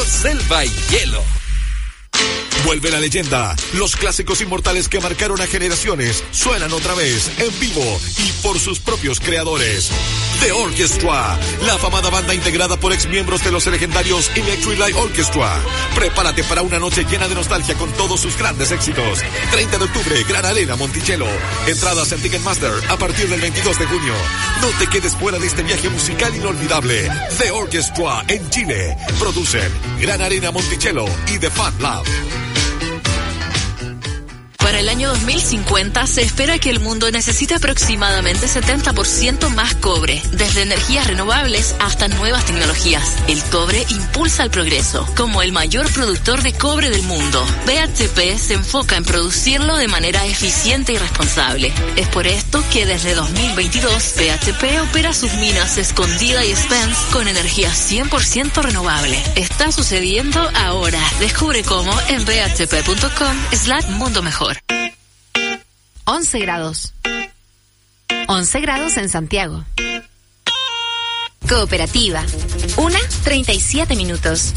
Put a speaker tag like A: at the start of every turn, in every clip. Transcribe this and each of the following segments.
A: Selva y Hielo. Vuelve la leyenda. Los clásicos inmortales que marcaron a generaciones suenan otra vez en vivo y por sus propios creadores. The Orchestra, la afamada banda integrada por exmiembros de los legendarios Electric Light Orchestra. Prepárate para una noche llena de nostalgia con todos sus grandes éxitos. 30 de octubre, Gran Arena, Monticello. Entradas en Ticketmaster a partir del 22 de junio. No te quedes fuera de este viaje musical inolvidable. The Orchestra en Chile. Producen Gran Arena, Monticello y The Fan Lab.
B: Para el año 2050 se espera que el mundo necesite aproximadamente 70% más cobre, desde energías renovables hasta nuevas tecnologías. El cobre impulsa el progreso. Como el mayor productor de cobre del mundo, BHP se enfoca en producirlo de manera eficiente y responsable. Es por esto que desde 2022 BHP opera sus minas Escondida y Spence con energía 100% renovable. Está sucediendo ahora. Descubre cómo en bhp.com/mundo mejor.
C: 11 grados. 11 grados en Santiago. Cooperativa. 1:37 minutos.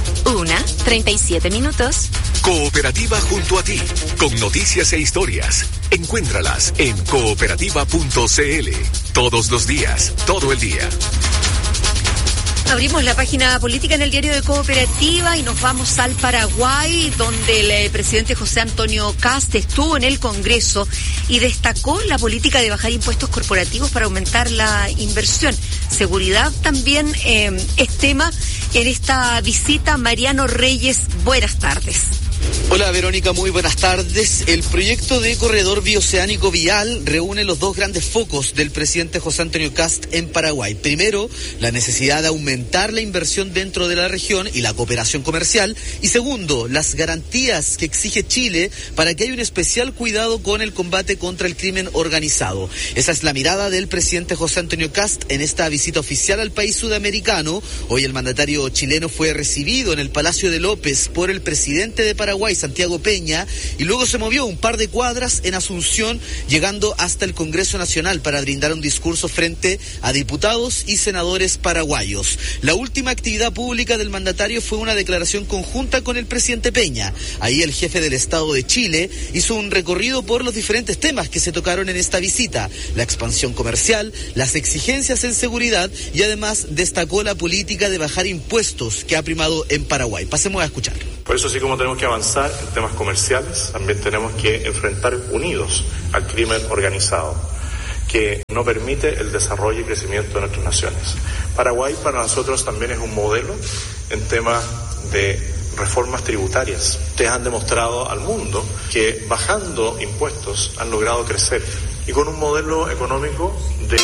C: 1:37 minutos.
A: Cooperativa junto a ti, con noticias e historias. Encuéntralas en cooperativa.cl. Todos los días, todo el día.
D: Abrimos la página política en el diario de Cooperativa y nos vamos al Paraguay, donde el presidente José Antonio Kast estuvo en el Congreso y destacó la política de bajar impuestos corporativos para aumentar la inversión. Seguridad también es tema en esta visita. Mariano Reyes, buenas tardes.
E: Hola Verónica, muy buenas tardes. El proyecto de corredor bioceánico vial reúne los dos grandes focos del presidente José Antonio Kast en Paraguay. Primero, la necesidad de aumentar la inversión dentro de la región y la cooperación comercial. Y segundo, las garantías que exige Chile para que haya un especial cuidado con el combate contra el crimen organizado. Esa es la mirada del presidente José Antonio Kast en esta visita oficial al país sudamericano. Hoy el mandatario chileno fue recibido en el Palacio de López por el presidente de Paraguay, Santiago Peña, y luego se movió un par de cuadras en Asunción, llegando hasta el Congreso Nacional para brindar un discurso frente a diputados y senadores paraguayos. La última actividad pública del mandatario fue una declaración conjunta con el presidente Peña. Ahí el jefe del Estado de Chile hizo un recorrido por los diferentes temas que se tocaron en esta visita: la expansión comercial, las exigencias en seguridad y además destacó la política de bajar impuestos que ha primado en Paraguay. Pasemos a escuchar.
F: Por eso, así como tenemos que avanzar en temas comerciales, también tenemos que enfrentar unidos al crimen organizado, que no permite el desarrollo y crecimiento de nuestras naciones. Paraguay para nosotros también es un modelo en temas de reformas tributarias. Ustedes han demostrado al mundo que bajando impuestos han logrado crecer, y con un modelo económico de...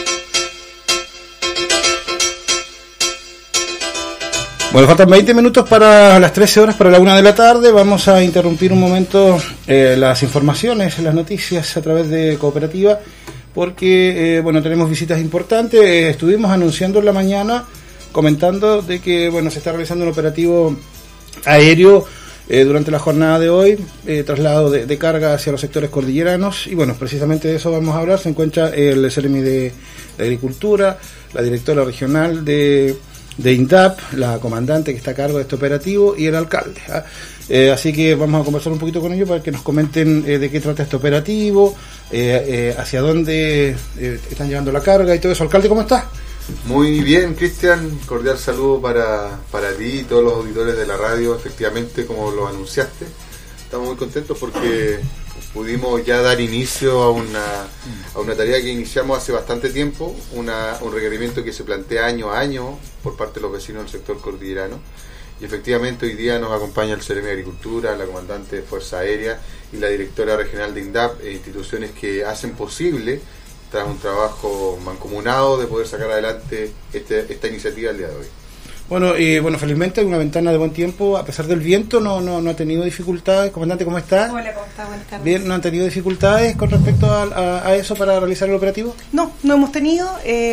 G: Bueno, faltan 20 minutos para las 13 horas, para la 1 de la tarde. Vamos a interrumpir un momento las informaciones, las noticias a través de Cooperativa, porque tenemos visitas importantes. Estuvimos anunciando en la mañana, comentando de que se está realizando un operativo aéreo durante la jornada de hoy, traslado de carga hacia los sectores cordilleranos, y precisamente de eso vamos a hablar. Se encuentra el Seremi de Agricultura, la directora regional de INDAP, la comandante que está a cargo de este operativo, y el alcalde. Así que vamos a conversar un poquito con ellos para que nos comenten de qué trata este operativo, hacia dónde están llevando la carga y todo eso. Alcalde, ¿cómo estás?
H: Muy bien, Cristian, cordial saludo para ti y todos los auditores de la radio. Efectivamente, como lo anunciaste, estamos muy contentos porque pudimos ya dar inicio a una tarea que iniciamos hace bastante tiempo, un requerimiento que se plantea año a año por parte de los vecinos del sector cordillerano, y efectivamente hoy día nos acompaña el Seremi de Agricultura, la comandante de Fuerza Aérea y la directora regional de INDAP, instituciones que hacen posible, tras un trabajo mancomunado, de poder sacar adelante esta iniciativa el día de hoy.
G: Felizmente hay una ventana de buen tiempo, a pesar del viento, no ha tenido dificultades. Comandante, ¿cómo está?
I: Hola, ¿cómo está? Buenas tardes.
G: Bien, ¿no han tenido dificultades con respecto a eso para realizar el operativo?
I: No hemos tenido,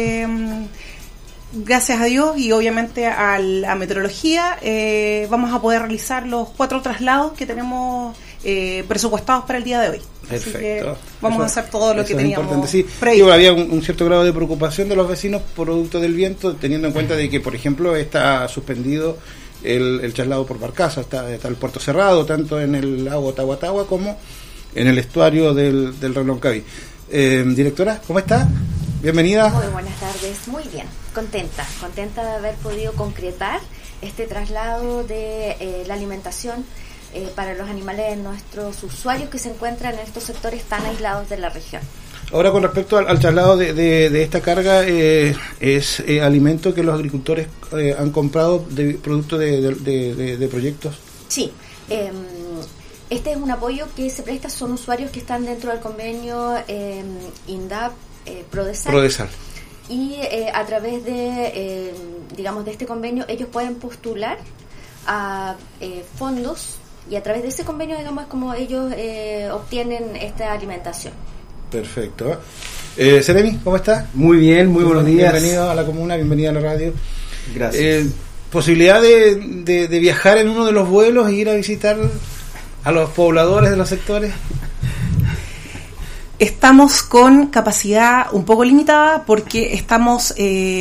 I: gracias a Dios y obviamente a la meteorología, vamos a poder realizar los 4 traslados que tenemos presupuestados para el día de hoy.
G: Perfecto.
I: Así que vamos a hacer todo lo que teníamos
G: previsto. Había un cierto grado de preocupación de los vecinos producto del viento, teniendo en cuenta de que, por ejemplo, está suspendido el traslado por barcaza. Está el puerto cerrado, tanto en el lago Tahuatahua como en el estuario del Reloncaví. Directora, ¿cómo está? Bienvenida.
J: Muy buenas tardes, muy bien, contenta de haber podido concretar este traslado de la alimentación para los animales de nuestros usuarios que se encuentran en estos sectores tan aislados de la región.
G: Ahora, con respecto al traslado de esta carga, ¿es alimento que los agricultores han comprado producto de proyectos?
J: Sí, este es un apoyo que se presta, son usuarios que están dentro del convenio INDAP Prodesal. Y a través de, de este convenio, ellos pueden postular a fondos, y a través de ese convenio, es como ellos obtienen esta alimentación.
G: Perfecto. Seremi, ¿cómo está?
K: Muy bien, muy buenos días.
G: Bienvenido a la comuna, bienvenido a la radio.
K: Gracias.
G: ¿Posibilidad de viajar en uno de los vuelos e ir a visitar a los pobladores de los sectores?
I: Estamos con capacidad un poco limitada porque estamos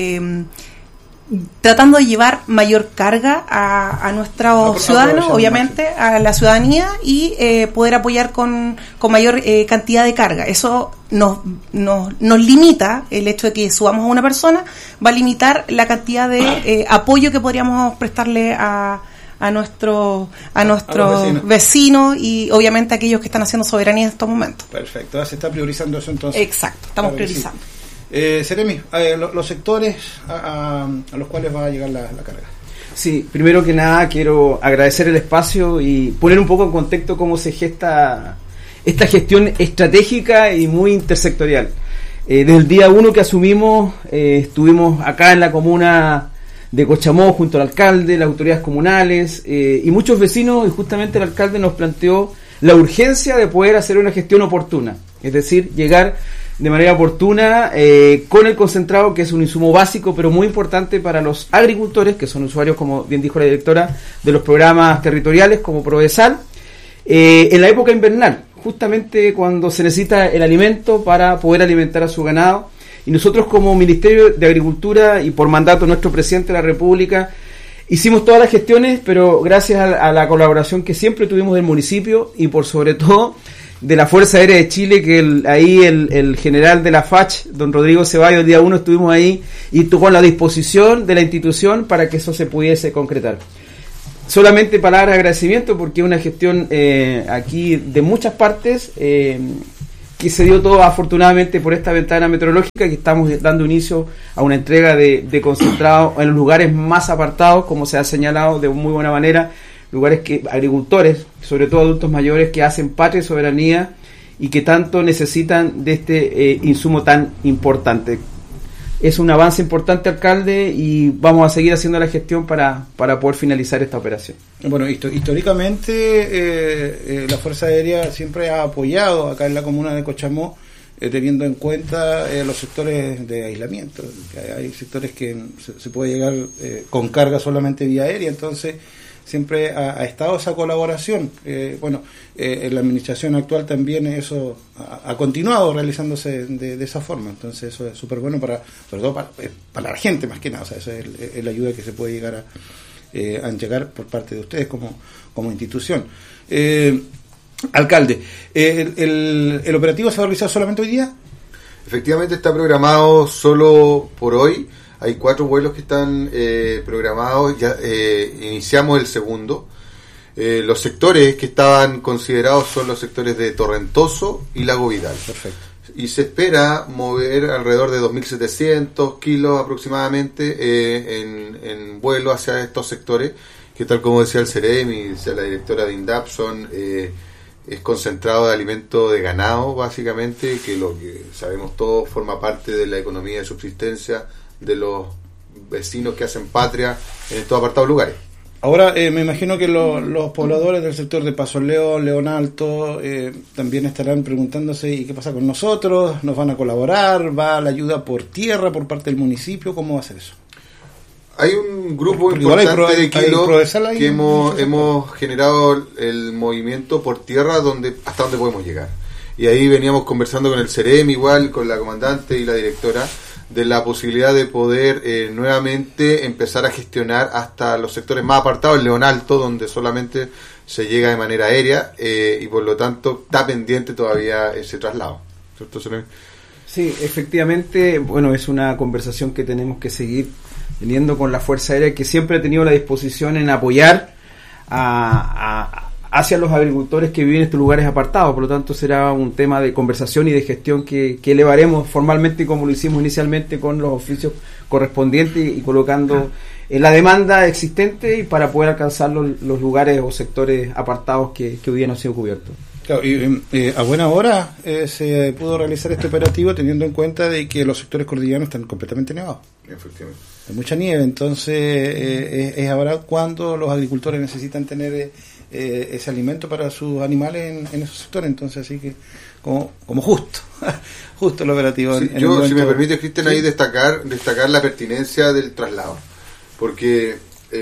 I: tratando de llevar mayor carga a nuestros ciudadanos, obviamente, a la ciudadanía, y poder apoyar con mayor cantidad de carga. Eso nos limita, el hecho de que subamos a una persona, va a limitar la cantidad de apoyo que podríamos prestarle a nuestros vecinos y obviamente a aquellos que están haciendo soberanía en estos momentos.
G: Perfecto, se está priorizando eso entonces.
I: Exacto, estamos priorizando.
G: Sí. Seremi, los sectores a los cuales va a llegar la carga.
K: Sí, primero que nada quiero agradecer el espacio y poner un poco en contexto cómo se gesta esta gestión estratégica y muy intersectorial. Desde el día 1 que asumimos, estuvimos acá en la comuna de Cochamó junto al alcalde, las autoridades comunales y muchos vecinos, y justamente el alcalde nos planteó la urgencia de poder hacer una gestión oportuna, es decir, llegar de manera oportuna con el concentrado, que es un insumo básico pero muy importante para los agricultores, que son usuarios, como bien dijo la directora, de los programas territoriales como Prodesal, en la época invernal, justamente cuando se necesita el alimento para poder alimentar a su ganado. Y nosotros, como Ministerio de Agricultura y por mandato de nuestro presidente de la República, hicimos todas las gestiones, pero gracias a la colaboración que siempre tuvimos del municipio y por sobre todo de la Fuerza Aérea de Chile, que el general de la FACH, don Rodrigo Ceballos, el día 1 estuvimos ahí y tuvo la disposición de la institución para que eso se pudiese concretar. Solamente palabras de agradecimiento, porque es una gestión aquí de muchas partes, que se dio todo afortunadamente por esta ventana meteorológica, que estamos dando inicio a una entrega de concentrado en los lugares más apartados, como se ha señalado de muy buena manera, lugares que agricultores, sobre todo adultos mayores, que hacen patria y soberanía y que tanto necesitan de este insumo tan importante. Es un avance importante, alcalde, y vamos a seguir haciendo la gestión para poder finalizar esta operación.
G: Bueno, históricamente la Fuerza Aérea siempre ha apoyado acá en la comuna de Cochamó, teniendo en cuenta los sectores de aislamiento. Hay sectores que se puede llegar con carga solamente vía aérea, entonces siempre ha estado esa colaboración. En la administración actual también eso ha continuado realizándose de esa forma, entonces eso es súper bueno sobre todo para la gente, más que nada. O sea, esa es la ayuda que se puede llegar a entregar por parte de ustedes como institución. Alcalde, ¿el operativo se va a realizar solamente hoy día?
H: Efectivamente está programado solo por hoy. Hay 4 vuelos que están programados, ya iniciamos el segundo. Los sectores que estaban considerados son los sectores de Torrentoso y Lago Vidal.
G: Perfecto.
H: Y se espera mover alrededor de 2.700 kilos aproximadamente en vuelo hacia estos sectores, que tal como decía el CEREM y decía la directora de INDAP, es concentrado de alimento de ganado, básicamente, que lo que sabemos todos forma parte de la economía de subsistencia de los vecinos que hacen patria en estos apartados lugares.
G: Ahora, me imagino que los pobladores del sector de Paso León, León Alto, también estarán preguntándose, ¿y qué pasa con nosotros? ¿Nos van a colaborar? ¿Va la ayuda por tierra por parte del municipio? ¿Cómo va a ser eso?
H: Hay un grupo importante de kilos que hemos generado el movimiento por tierra hasta donde podemos llegar. Y ahí veníamos conversando con el CEREM, igual con la comandante y la directora, de la posibilidad de poder nuevamente empezar a gestionar hasta los sectores más apartados, el León Alto, donde solamente se llega de manera aérea, y por lo tanto está pendiente todavía ese traslado, ¿cierto, señor?
K: Sí, efectivamente, bueno, es una conversación que tenemos que seguir teniendo con la Fuerza Aérea, que siempre ha tenido la disposición en apoyar hacia los agricultores que viven en estos lugares apartados. Por lo tanto, será un tema de conversación y de gestión que elevaremos formalmente, como lo hicimos inicialmente, con los oficios correspondientes y colocando la demanda existente y para poder alcanzar los lugares o sectores apartados que hoy día no han sido cubiertos.
G: Claro, y a buena hora se pudo realizar este operativo teniendo en cuenta de que los sectores cordilleranos están completamente nevados.
H: Efectivamente.
G: Hay mucha nieve, entonces es ahora cuando los agricultores necesitan tener ese alimento para sus animales en esos sectores, entonces así que como justo el operativo.
H: Sí, yo, si me permite, Cristian, ahí destacar la pertinencia del traslado, porque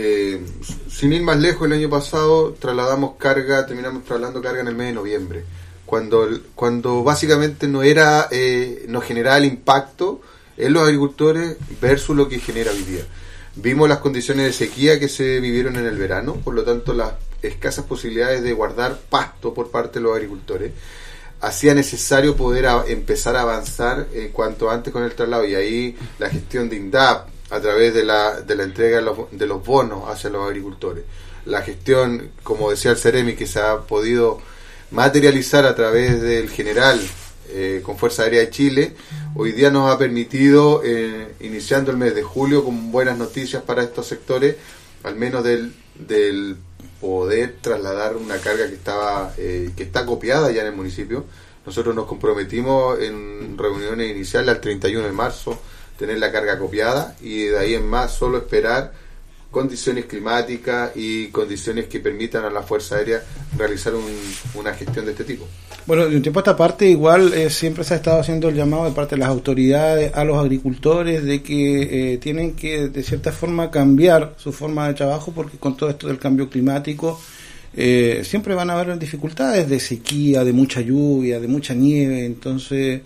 H: sin ir más lejos, el año pasado terminamos trasladando carga en el mes de noviembre, cuando básicamente no generaba el impacto en los agricultores versus lo que genera hoy día. Vimos las condiciones de sequía que se vivieron en el verano, por lo tanto las escasas posibilidades de guardar pasto por parte de los agricultores hacía necesario poder empezar a avanzar cuanto antes con el traslado, y ahí la gestión de INDAP a través de la entrega de los bonos hacia los agricultores, la gestión, como decía el Ceremi, que se ha podido materializar a través del general con Fuerza Aérea de Chile, hoy día nos ha permitido, iniciando el mes de julio, con buenas noticias para estos sectores, al menos del poder trasladar una carga que está copiada ya en el municipio. Nosotros nos comprometimos en reuniones iniciales al 31 de marzo tener la carga copiada, y de ahí en más solo esperar condiciones climáticas y condiciones que permitan a la Fuerza Aérea realizar una gestión de este tipo.
G: Bueno, de un tiempo a esta parte igual siempre se ha estado haciendo el llamado de parte de las autoridades a los agricultores de que tienen que de cierta forma cambiar su forma de trabajo, porque con todo esto del cambio climático siempre van a haber dificultades de sequía, de mucha lluvia, de mucha nieve, entonces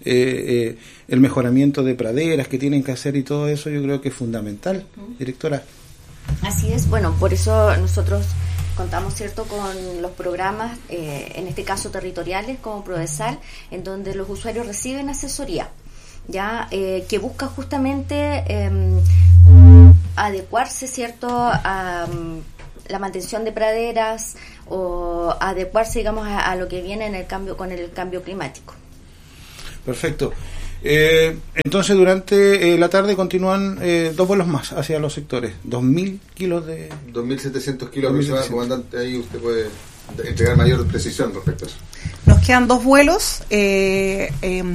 G: el mejoramiento de praderas que tienen que hacer y todo eso yo creo que es fundamental, directora.
J: Así es, bueno, por eso nosotros contamos, ¿cierto?, con los programas, en este caso territoriales, como Prodesal, en donde los usuarios reciben asesoría, ya que busca justamente adecuarse, ¿cierto?, a la mantención de praderas o adecuarse, digamos, a lo que viene en el cambio con el cambio climático.
G: Perfecto. Entonces durante la tarde continúan 2 vuelos más hacia los sectores, 2.000 kilos de...
H: 2.700 kilos aproximadamente, comandante, ahí usted puede entregar mayor precisión respecto a eso.
I: Nos quedan 2 vuelos, el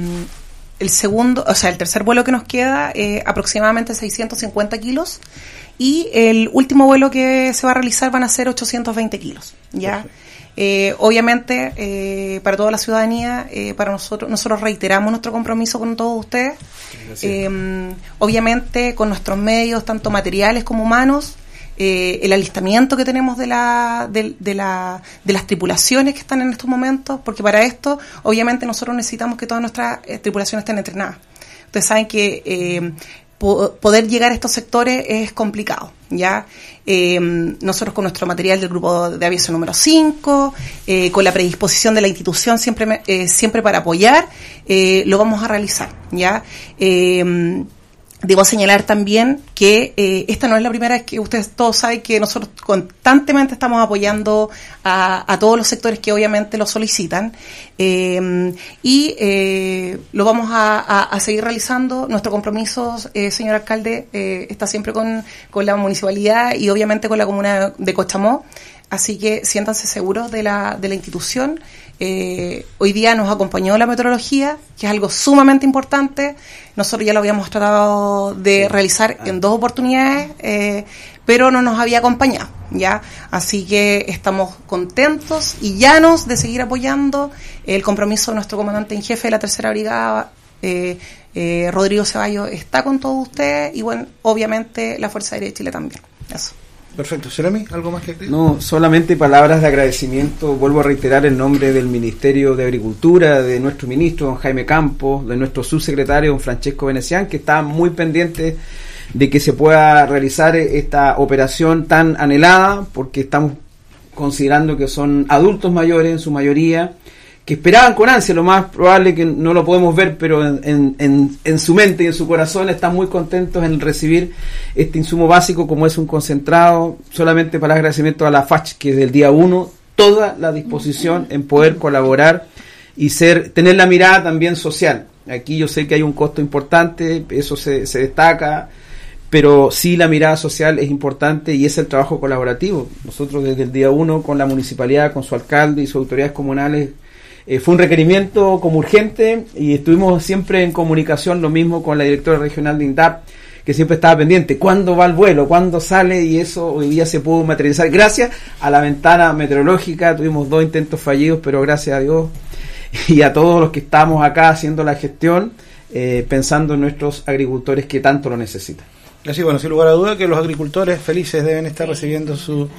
I: tercer vuelo que nos queda aproximadamente 650 kilos, y el último vuelo que se va a realizar van a ser 820 kilos, ¿ya? Obviamente, para toda la ciudadanía, para nosotros reiteramos nuestro compromiso con todos ustedes, obviamente con nuestros medios, tanto materiales como humanos, el alistamiento que tenemos de las tripulaciones que están en estos momentos, porque para esto, obviamente, nosotros necesitamos que todas nuestras tripulaciones estén entrenadas. Ustedes saben que poder llegar a estos sectores es complicado, ¿ya? Nosotros con nuestro material del grupo de aviación número 5, con la predisposición de la institución siempre para apoyar, lo vamos a realizar, ¿ya? Debo señalar también que esta no es la primera vez que ustedes todos saben que nosotros constantemente estamos apoyando a todos los sectores que obviamente lo solicitan, y lo vamos a seguir realizando. Nuestro compromiso, señor alcalde, está siempre con la municipalidad y obviamente con la comuna de Cochamó, así que siéntanse seguros de la institución. Hoy día nos acompañó la meteorología, que es algo sumamente importante. Nosotros ya lo habíamos tratado de realizar en 2 oportunidades, pero no nos había acompañado, ¿ya? Así que estamos contentos y llanos de seguir apoyando el compromiso de nuestro comandante en jefe de la Tercera Brigada, Rodrigo Ceballos, está con todos ustedes, y bueno, obviamente la Fuerza Aérea de Chile también. Eso.
G: Perfecto. Seremi, ¿algo más que decir?
K: No, solamente palabras de agradecimiento. Vuelvo a reiterar el nombre del Ministerio de Agricultura, de nuestro ministro, don Jaime Campos, de nuestro subsecretario, don Francesco Venecián, que está muy pendiente de que se pueda realizar esta operación tan anhelada, porque estamos considerando que son adultos mayores en su mayoría, que esperaban con ansia. Lo más probable que no lo podemos ver, pero en su mente y en su corazón están muy contentos en recibir este insumo básico como es un concentrado. Solamente para agradecimiento a la FACH, que desde el día 1 toda la disposición en poder colaborar y tener la mirada también social. Aquí yo sé que hay un costo importante, eso se destaca, pero sí la mirada social es importante y es el trabajo colaborativo. Nosotros desde el día 1 con la municipalidad, con su alcalde y sus autoridades comunales, fue un requerimiento como urgente y estuvimos siempre en comunicación, lo mismo con la directora regional de INDAP, que siempre estaba pendiente, ¿cuándo va el vuelo? ¿Cuándo sale? Y eso hoy día se pudo materializar gracias a la ventana meteorológica. Tuvimos 2 intentos fallidos, pero gracias a Dios y a todos los que estamos acá haciendo la gestión, pensando en nuestros agricultores que tanto lo necesitan.
G: Así, bueno, sin lugar a duda que los agricultores felices deben estar recibiendo sus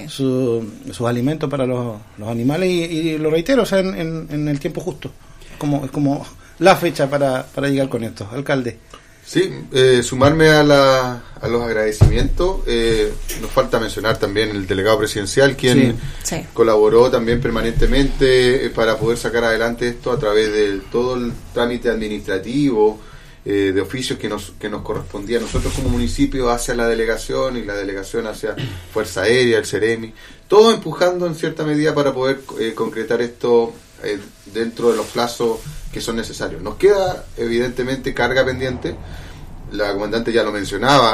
G: alimentos para los animales y lo reitero, o sea, en el tiempo justo. Es como la fecha para llegar con esto. Alcalde.
H: Sí, sumarme a los agradecimientos. Nos falta mencionar también el delegado presidencial, quien colaboró también permanentemente para poder sacar adelante esto a través de todo el trámite administrativo, de oficios que nos correspondía a nosotros como municipio hacia la delegación y la delegación hacia Fuerza Aérea, el Ceremi, todo empujando en cierta medida para poder concretar esto dentro de los plazos que son necesarios. Nos queda evidentemente carga pendiente, la comandante ya lo mencionaba,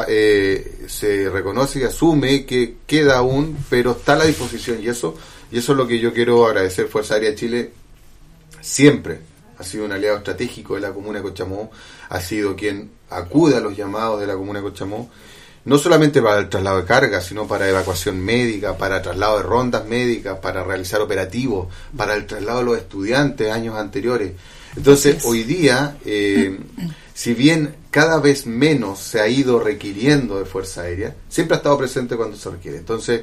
H: se reconoce y asume que queda aún, pero está a la disposición y eso es lo que yo quiero agradecer. Fuerza Aérea Chile siempre ha sido un aliado estratégico de la comuna de Cochamó, ha sido quien acude a los llamados de la comuna de Cochamó, no solamente para el traslado de carga, sino para evacuación médica, para traslado de rondas médicas, para realizar operativos, para el traslado de los estudiantes años anteriores. Entonces, hoy día, si bien cada vez menos se ha ido requiriendo de Fuerza Aérea, siempre ha estado presente cuando se requiere. Entonces,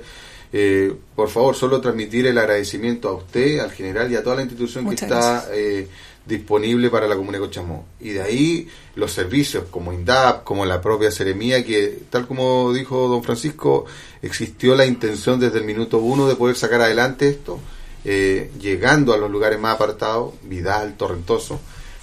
H: por favor, solo transmitir el agradecimiento a usted, al general y a toda la institución que está disponible para la comuna de Cochamó. Y de ahí los servicios como INDAP, como la propia Seremía, que tal como dijo don Francisco, existió la intención desde el minuto 1 de poder sacar adelante esto, llegando a los lugares más apartados, Vidal, Torrentoso,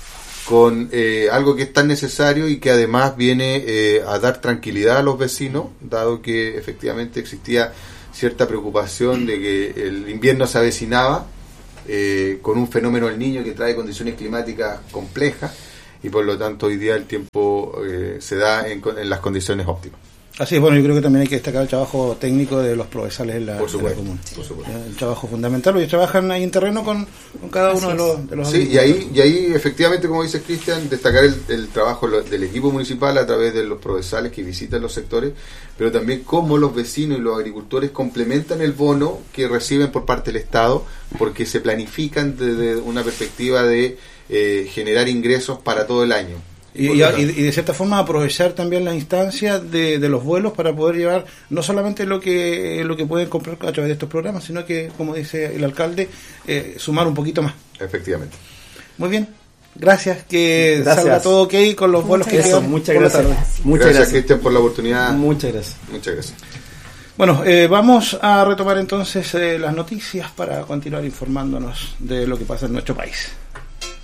H: con algo que es tan necesario y que además viene a dar tranquilidad a los vecinos, dado que efectivamente existía cierta preocupación de que el invierno se avecinaba, con un fenómeno del Niño que trae condiciones climáticas complejas y por lo tanto hoy día el tiempo se da en las condiciones óptimas.
G: Así es, bueno, yo creo que también hay que destacar el trabajo técnico de los provenzales en la comuna.
H: Por supuesto.
G: El trabajo fundamental, porque trabajan ahí en terreno con cada uno de los
H: sí, y ahí efectivamente, como dice Cristian, destacar el trabajo del equipo municipal a través de los provenzales que visitan los sectores, pero también cómo los vecinos y los agricultores complementan el bono que reciben por parte del Estado, porque se planifican desde una perspectiva de generar ingresos para todo el año.
G: Y de cierta forma aprovechar también las instancias de los vuelos para poder llevar no solamente lo que pueden comprar a través de estos programas, sino que, como dice el alcalde, sumar un poquito más.
H: Efectivamente.
G: Muy bien, gracias, salga todo ok con los vuelos que quedan.
K: Muchas gracias.
H: Muchas gracias, Cristian, por la oportunidad.
K: Muchas gracias.
H: Muchas gracias.
G: Bueno, vamos a retomar entonces las noticias para continuar informándonos de lo que pasa en nuestro país.